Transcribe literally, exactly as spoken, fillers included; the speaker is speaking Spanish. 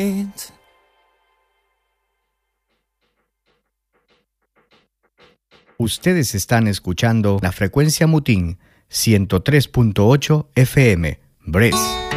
Ustedes están escuchando la frecuencia Mutín ciento tres punto ocho F M, Brest.